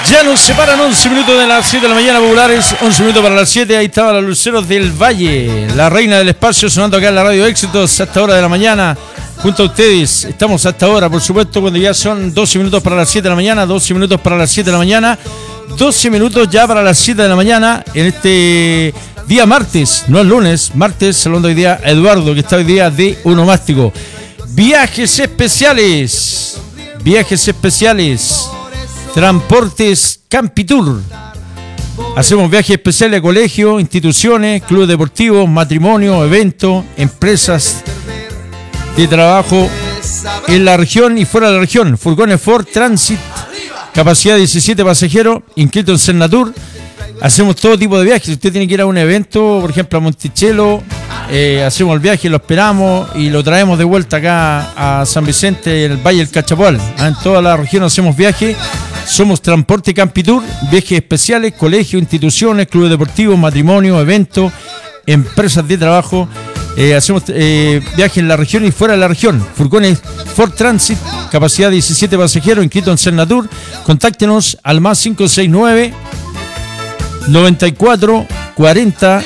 Ya nos separan 11 minutos de las 7 de la mañana, populares, 11 minutos para las 7, ahí estaban los Luceros del Valle, la reina del espacio, sonando acá en la Radio Éxitos hasta hora de la mañana, junto a ustedes. Estamos hasta ahora, por supuesto, cuando ya son 12 minutos para las 7 de la mañana, 12 minutos para las 7 de la mañana, 12 minutos ya para las 7 de la mañana, en este día martes, no el lunes, martes, saludando hoy día a Eduardo, que está hoy día de onomástico. Viajes especiales, Transportes Campitur. Hacemos viajes especiales a colegios, instituciones, clubes deportivos, matrimonios, eventos, empresas de trabajo en la región y fuera de la región. Furgones Ford Transit, capacidad de 17 pasajeros, inscrito en Cernatur. Hacemos todo tipo de viajes. Si usted tiene que ir a un evento, por ejemplo a Monticello, hacemos el viaje, lo esperamos y lo traemos de vuelta acá a San Vicente, el Valle del Cachapoal. En toda la región hacemos viajes. Somos Transporte Campitur, viajes especiales, colegios, instituciones, clubes deportivos, matrimonios, eventos, empresas de trabajo. Hacemos viajes en la región y fuera de la región. Furgones Ford Transit, capacidad de 17 pasajeros, inscrito en Cernatur. Contáctenos al más 569 94 40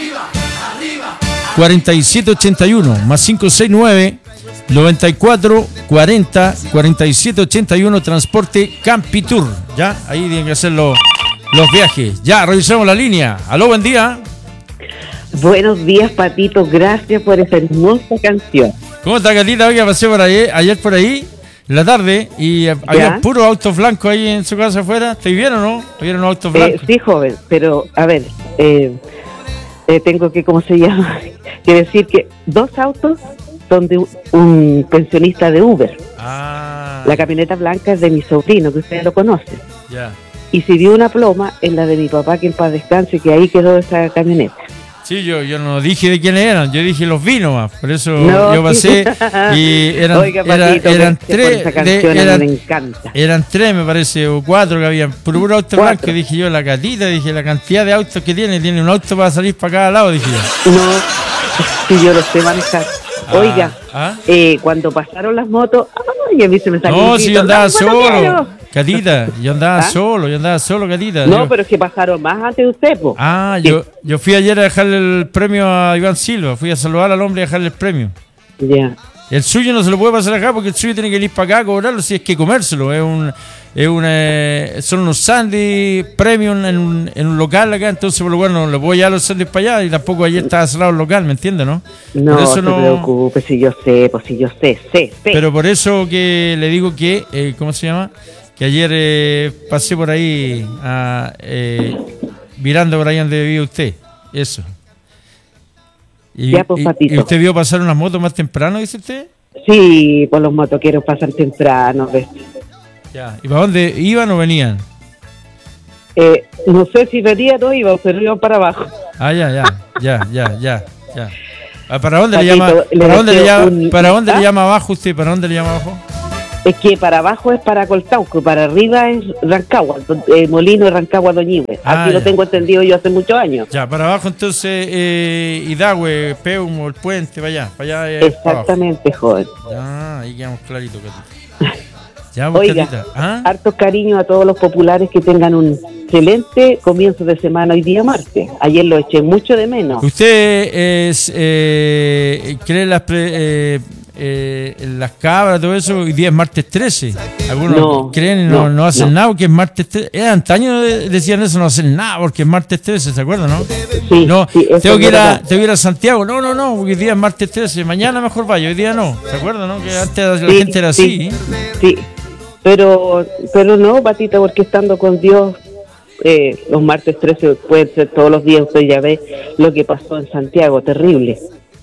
47 81, más 569 94 40 47 81, Transporte Campitur. Ya, ahí tienen que hacer los viajes. Ya, revisamos la línea. Aló, buen día. Buenos días, Patito. Gracias por esa hermosa canción. ¿Cómo está, Catita? Oiga, pasé por ahí, ayer por ahí, en la tarde, y había puros autos blancos ahí en su casa afuera. ¿Te vieron, no? ¿Te vieron los autos blancos? Sí, joven, pero a ver, tengo que, ¿cómo se llama? Que decir que 2 autos son de un pensionista de Uber. Ah. La camioneta blanca es de mi sobrino, que ustedes lo conocen. Ya. Y si dio una ploma, es la de mi papá, que en paz descanse, que ahí quedó esa camioneta. Sí, yo no dije de quiénes eran, yo dije los vi nomás, por eso no, yo pasé y eran, Oiga, Patito, eran 3, me encanta. Eran 3 me parece, o 4 que habían, puro auto blanco, y dije yo, la Catita, dije la cantidad de autos que tiene un auto para salir para cada lado, dije yo. No, si yo lo sé manejar. Oiga, cuando pasaron las motos, ay, a mí se me salió. No, si yo andaba solo, Catita, yo andaba solo, Catita. No, pero es que pasaron más antes de usted, po. Ah, sí. yo fui ayer a dejarle el premio a Iván Silva, fui a saludar al hombre y a dejarle el premio. Ya. El suyo no se lo puede pasar acá porque el suyo tiene que ir para acá a cobrarlo si es que comérselo. Son unos sándwiches premium en un local acá, entonces por lo bueno no le puedo llevar los sándwiches para allá y tampoco ayer estaba cerrado el local, ¿me entiendes, no? No, no se preocupe, si yo sé. Pero por eso que le digo que, ¿cómo se llama? Que ayer pasé por ahí mirando por ahí donde vive usted, eso. ¿Y usted vio pasar unas motos más temprano, dice usted? Sí, pues los motoqueros pasan temprano, ¿ves? Ya. ¿Y para dónde iban o venían? No sé si venían o iban, pero iban para abajo. Ah, ya. ¿Para dónde le llama? ¿Para dónde le llama abajo usted? ¿Para dónde le llama abajo? Es que para abajo es para Coltauco, para arriba es Rancagua, Molino de Rancagua, Doñive. Así lo tengo entendido yo hace muchos años. Ya, para abajo entonces Hidagüe, Peumo, el puente, para allá. Exactamente, joven. Ya, ahí quedamos clarito, Catita. Ya, oiga, harto cariño a todos los populares, que tengan un excelente comienzo de semana hoy día martes. Ayer lo eché mucho de menos. ¿Usted cree las cabras, todo eso? Hoy día es martes 13. Algunos creen y no hacen nada porque es martes 13. Antaño decían eso, no hacen nada porque es martes 13, ¿se acuerdan, no? Sí, no, tengo que ir a Santiago. No, porque hoy día es martes 13. Mañana mejor vaya, hoy día no. ¿Se acuerdan, no? Que antes la gente era así. Sí. Pero no, Patita, porque estando con Dios, los martes 13 pueden ser todos los días. Usted ya ve lo que pasó en Santiago, terrible.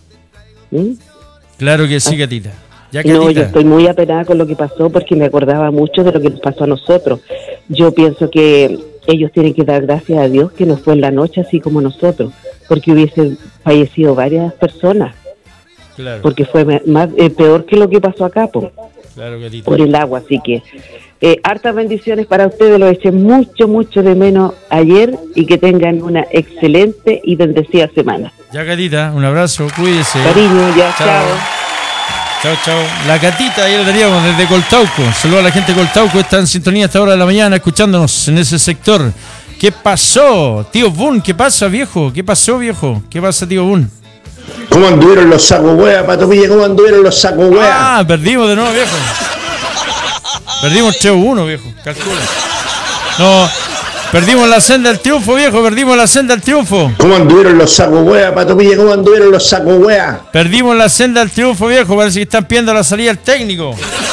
Claro que sí, Catita. No, yo estoy muy apenada con lo que pasó porque me acordaba mucho de lo que nos pasó a nosotros. Yo pienso que ellos tienen que dar gracias a Dios que no fue en la noche así como nosotros, porque hubiesen fallecido varias personas. Claro. Porque fue peor que lo que pasó acá, claro, Catita. Por el agua, así que hartas bendiciones para ustedes, los eché mucho de menos ayer y que tengan una excelente y bendecida semana. Ya, Catita, un abrazo, cuídese. Cariño, ya, chao. Chao, chao. La Catita, ahí la teníamos desde Coltauco. Saludos a la gente de Coltauco, está en sintonía a esta hora de la mañana escuchándonos en ese sector. ¿Qué pasó, tío Boone? ¿Qué pasa, viejo? ¿Qué pasó, viejo? ¿Qué pasa, tío Boone? ¿Cómo anduvieron los sacos wea, Pato Pilla? ¿Cómo anduvieron los sacos wea? Ah, perdimos de nuevo, viejo. Perdimos 3-1, viejo. Calcula. No, perdimos la senda del triunfo, viejo. Perdimos la senda del triunfo. ¿Cómo anduvieron los sacos wea, Pato Pilla? ¿Cómo anduvieron los sacos wea? Perdimos la senda del triunfo, viejo. Parece que están pidiendo la salida del técnico.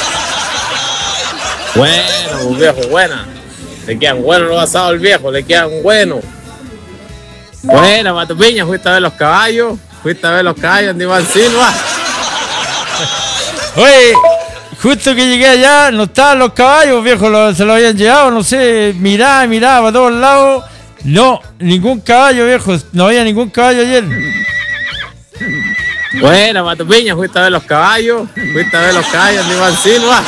Bueno, viejo, buena. Le quedan buenos los asados al viejo, le quedan buenos. Buena, Pato Piña, fuiste a ver los caballos. Fuiste a ver los caballos de Iván Silva. Oye, justo que llegué allá, no estaban los caballos, viejo, se lo habían llevado, no sé, miraba para todos lados. No, ningún caballo, viejo, no había ningún caballo ayer. Buena, Pato Piña, fuiste a ver los caballos. Fuiste a ver los caballos de Iván Silva.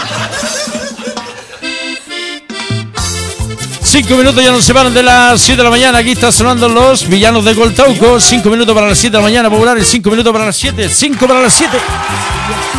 5 minutos ya nos separan de las 7 de la mañana. Aquí está sonando los Villanos de Coltauco. 5 minutos para las 7 de la mañana, populares. 5 minutos para las 7. 5 para las 7.